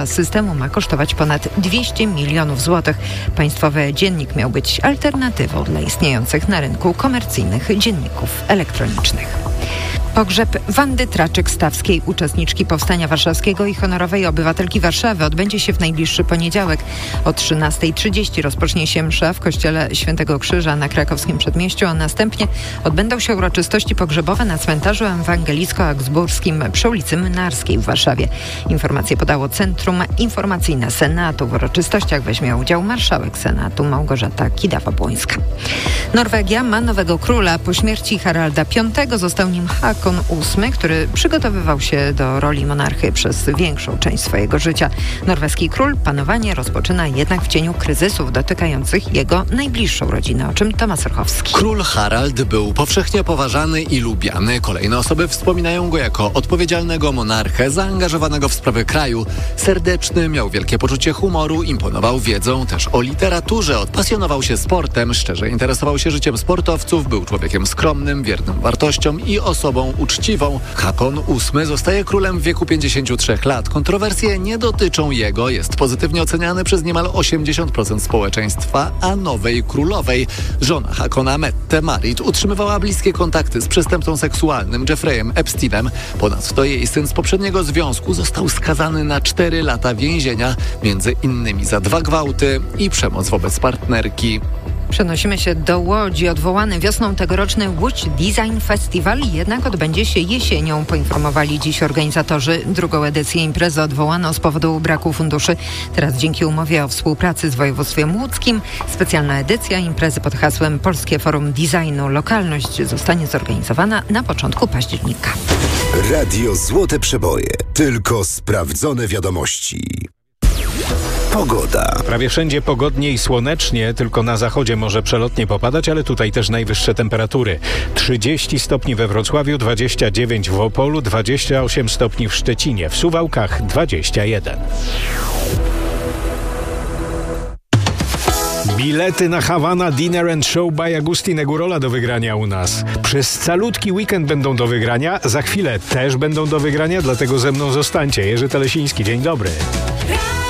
systemu ma kosztować ponad 200 milionów złotych. Państwowy dziennik miał być alternatywą dla istniejących na rynku komercyjnych dzienników elektronicznych. Pogrzeb Wandy Traczyk-Stawskiej, uczestniczki Powstania Warszawskiego i honorowej obywatelki Warszawy, odbędzie się w najbliższy poniedziałek. O 13:30 rozpocznie się msza w kościele Świętego Krzyża na krakowskim Przedmieściu, a następnie odbędą się uroczystości pogrzebowe na cmentarzu ewangelicko-augsburskim przy ulicy Mynarskiej w Warszawie. Informacje podało Centrum Informacyjne Senatu. W uroczystościach weźmie udział marszałek Senatu Małgorzata Kidawa-Błońska. Norwegia ma nowego króla. Po śmierci Haralda V został nim Haakon VIII, który przygotowywał się do roli monarchy przez większą część swojego życia. Norweski król panowanie rozpoczyna jednak w cieniu kryzysów dotykających jego najbliższą rodzinę, o czym Tomasz Orchowski. Król Harald był powszechnie poważany i lubiany. Kolejne osoby wspominają go jako odpowiedzialnego monarchę, zaangażowanego w sprawy kraju. Serdeczny, miał wielkie poczucie humoru, imponował wiedzą też o literaturze, odpasjonował się sportem, szczerze interesował się życiem sportowców, był człowiekiem skromnym, wiernym wartościom i osobą uczciwą. Haakon VIII zostaje królem w wieku 53 lat. Kontrowersje nie dotyczą jego. Jest pozytywnie oceniany przez niemal 80% społeczeństwa, a nowej królowej, żona Haakona Mette-Marit, utrzymywała bliskie kontakty z przestępcą seksualnym Jeffreyem Epsteinem. Ponadto jej syn z poprzedniego związku został skazany na 4 lata więzienia, między innymi za 2 gwałty i przemoc wobec partnerki. Przenosimy się do Łodzi. Odwołany wiosną tegoroczny Łódź Design Festival jednak odbędzie się jesienią, poinformowali dziś organizatorzy. Drugą edycję imprezy odwołano z powodu braku funduszy. Teraz dzięki umowie o współpracy z województwem łódzkim specjalna edycja imprezy pod hasłem Polskie Forum Designu Lokalność zostanie zorganizowana na początku października. Radio Złote Przeboje. Tylko sprawdzone wiadomości. Pogoda. Prawie wszędzie pogodnie i słonecznie, tylko na zachodzie może przelotnie popadać, ale tutaj też najwyższe temperatury. 30 stopni we Wrocławiu, 29 w Opolu, 28 stopni w Szczecinie, w Suwałkach 21. Bilety na Havana Dinner and Show by Agustin Egurola do wygrania u nas. Przez calutki weekend będą do wygrania, za chwilę też będą do wygrania, dlatego ze mną zostańcie. Jerzy Telesiński, dzień dobry.